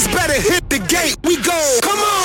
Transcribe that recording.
better hit the gate. We go. Come on.